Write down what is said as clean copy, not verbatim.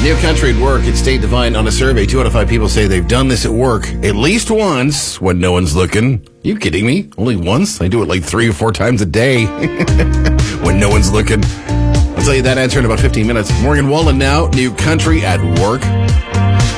New Country at work at State Divine on a survey. 2 out of 5 people say they've done this at work at least once when no one's looking. Are you kidding me? Only once? I do it like 3 or 4 times a day when no one's looking. I'll tell you that answer in about 15 minutes. Morgan Wallen now, New Country at work.